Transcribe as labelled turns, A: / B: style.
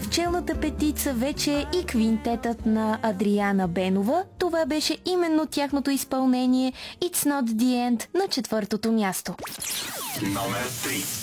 A: В челната петица вече е и квинтетът на Адриана Бенова. Това беше именно тяхното изпълнение It's Not The End на четвъртото място.
B: Номер 3.